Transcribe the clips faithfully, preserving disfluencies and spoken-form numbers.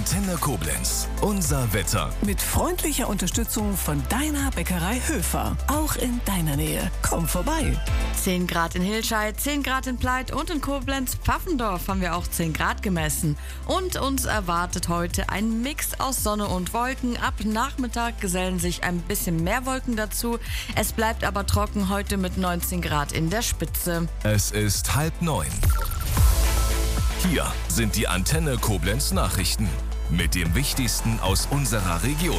Antenne Koblenz. Unser Wetter. Mit freundlicher Unterstützung von deiner Bäckerei Höfer. Auch in deiner Nähe. Komm vorbei. zehn Grad in Hilscheid, zehn Grad in Pleit und in Koblenz-Pfaffendorf haben wir auch zehn Grad gemessen. Und uns erwartet heute ein Mix aus Sonne und Wolken. Ab Nachmittag gesellen sich ein bisschen mehr Wolken dazu. Es bleibt aber trocken heute mit neunzehn Grad in der Spitze. Es ist halb neun. Hier sind die Antenne Koblenz Nachrichten mit dem Wichtigsten aus unserer Region.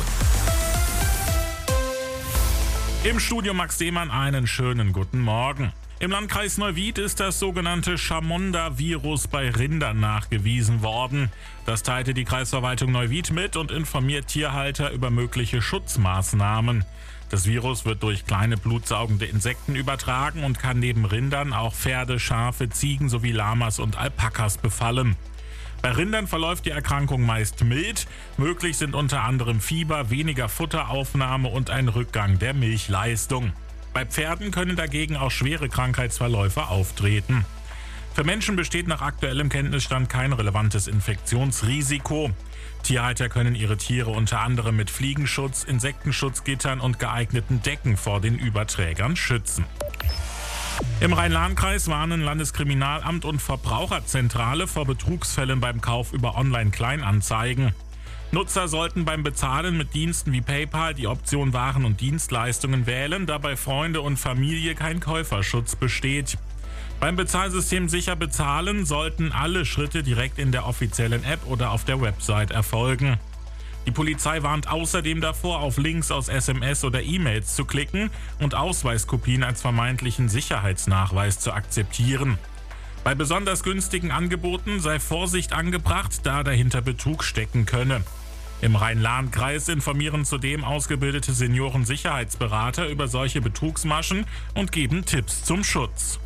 Im Studio Max Seemann einen schönen guten Morgen. Im Landkreis Neuwied ist das sogenannte Chamonda-Virus bei Rindern nachgewiesen worden. Das teilte die Kreisverwaltung Neuwied mit und informiert Tierhalter über mögliche Schutzmaßnahmen. Das Virus wird durch kleine blutsaugende Insekten übertragen und kann neben Rindern auch Pferde, Schafe, Ziegen sowie Lamas und Alpakas befallen. Bei Rindern verläuft die Erkrankung meist mild. Möglich sind unter anderem Fieber, weniger Futteraufnahme und ein Rückgang der Milchleistung. Bei Pferden können dagegen auch schwere Krankheitsverläufe auftreten. Für Menschen besteht nach aktuellem Kenntnisstand kein relevantes Infektionsrisiko. Tierhalter können ihre Tiere unter anderem mit Fliegenschutz, Insektenschutzgittern und geeigneten Decken vor den Überträgern schützen. Im Rhein-Lahn-Kreis warnen Landeskriminalamt und Verbraucherzentrale vor Betrugsfällen beim Kauf über Online-Kleinanzeigen. Nutzer sollten beim Bezahlen mit Diensten wie PayPal die Option Waren und Dienstleistungen wählen, da bei Freunde und Familie kein Käuferschutz besteht. Beim Bezahlsystem Sicher Bezahlen sollten alle Schritte direkt in der offiziellen App oder auf der Website erfolgen. Die Polizei warnt außerdem davor, auf Links aus S M S oder E-Mails zu klicken und Ausweiskopien als vermeintlichen Sicherheitsnachweis zu akzeptieren. Bei besonders günstigen Angeboten sei Vorsicht angebracht, da dahinter Betrug stecken könne. Im Rhein-Lahn-Kreis informieren zudem ausgebildete Senioren-Sicherheitsberater über solche Betrugsmaschen und geben Tipps zum Schutz.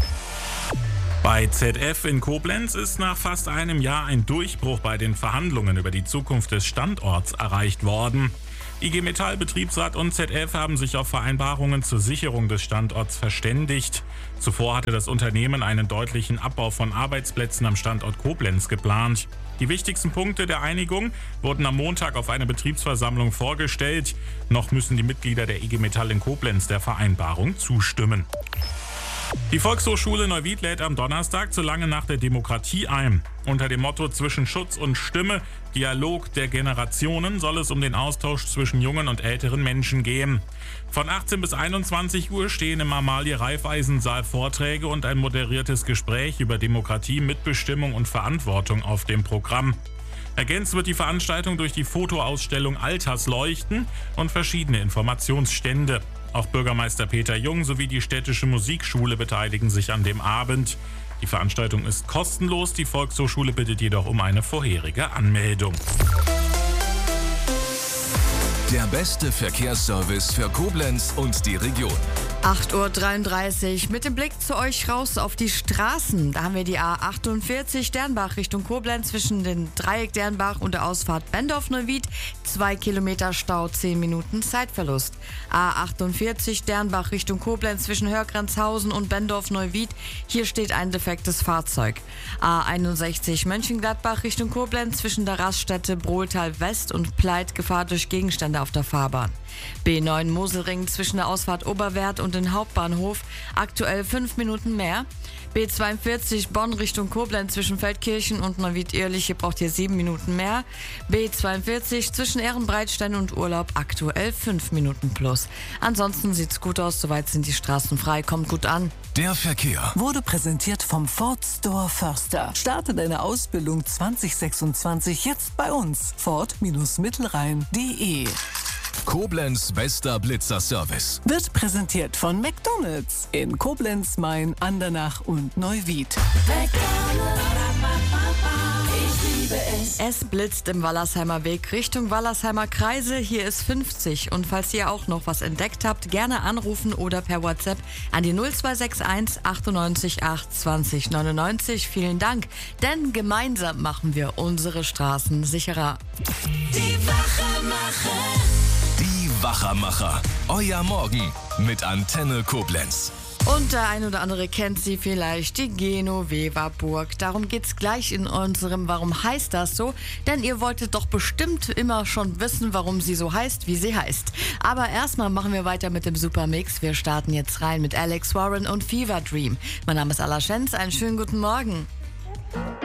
Bei Z F in Koblenz ist nach fast einem Jahr ein Durchbruch bei den Verhandlungen über die Zukunft des Standorts erreicht worden. I G Metall, Betriebsrat und Z F haben sich auf Vereinbarungen zur Sicherung des Standorts verständigt. Zuvor hatte das Unternehmen einen deutlichen Abbau von Arbeitsplätzen am Standort Koblenz geplant. Die wichtigsten Punkte der Einigung wurden am Montag auf einer Betriebsversammlung vorgestellt. Noch müssen die Mitglieder der I G Metall in Koblenz der Vereinbarung zustimmen. Die Volkshochschule Neuwied lädt am Donnerstag zur Lange Nacht der Demokratie ein. Unter dem Motto Zwischen Schutz und Stimme, Dialog der Generationen soll es um den Austausch zwischen jungen und älteren Menschen gehen. Von achtzehn bis einundzwanzig Uhr stehen im Amalie-Raiffeisen-Saal Vorträge und ein moderiertes Gespräch über Demokratie, Mitbestimmung und Verantwortung auf dem Programm. Ergänzt wird die Veranstaltung durch die Fotoausstellung Altersleuchten und verschiedene Informationsstände. Auch Bürgermeister Peter Jung sowie die städtische Musikschule beteiligen sich an dem Abend. Die Veranstaltung ist kostenlos, die Volkshochschule bittet jedoch um eine vorherige Anmeldung. Der beste Verkehrsservice für Koblenz und die Region. acht Uhr dreiunddreißig mit dem Blick zu euch raus auf die Straßen. Da haben wir die A achtundvierzig Dernbach Richtung Koblenz zwischen den Dreieck Dernbach und der Ausfahrt Bendorf-Neuwied. Zwei Kilometer Stau, zehn Minuten Zeitverlust. A achtundvierzig Dernbach Richtung Koblenz zwischen Hörgrenzhausen und Bendorf-Neuwied. Hier steht ein defektes Fahrzeug. A einundsechzig Mönchengladbach Richtung Koblenz zwischen der Raststätte Brohltal West und Pleit Gefahr durch Gegenstände auf der Fahrbahn. B neun Moselring zwischen der Ausfahrt Oberwert und den Hauptbahnhof, aktuell fünf Minuten mehr. B zweiundvierzig Bonn Richtung Koblenz zwischen Feldkirchen und Neuwied-Ehrlich, ihr braucht hier sieben Minuten mehr. B zweiundvierzig zwischen Ehrenbreitstein und Urlaub, aktuell fünf Minuten plus. Ansonsten sieht's gut aus, soweit sind die Straßen frei, kommt gut an. Der Verkehr Wurde präsentiert vom Ford Store Förster. Starte deine Ausbildung zwanzig sechsundzwanzig jetzt bei uns. Ford-Mittelrhein punkt de. Koblenz bester Blitzer-Service. Wird präsentiert von McDonald's in Koblenz, Main, Andernach und Neuwied. Es blitzt im Wallersheimer Weg Richtung Wallersheimer Kreise. Hier ist fünfzig. Und falls ihr auch noch was entdeckt habt, gerne anrufen oder per WhatsApp an die null zwei sechs eins achtundneunzig acht zwanzig neunundneunzig. Vielen Dank, denn gemeinsam machen wir unsere Straßen sicherer. Die Wachemacher. Die Wachermacher. Euer Morgen mit Antenne Koblenz. Und der ein oder andere kennt sie vielleicht, die Genoveva Burg. Darum geht's gleich in unserem Warum heißt das so? Denn ihr wolltet doch bestimmt immer schon wissen, warum sie so heißt, wie sie heißt. Aber erstmal machen wir weiter mit dem Supermix. Wir starten jetzt rein mit Alex Warren und Fever Dream. Mein Name ist Alla Schenz, einen schönen guten Morgen.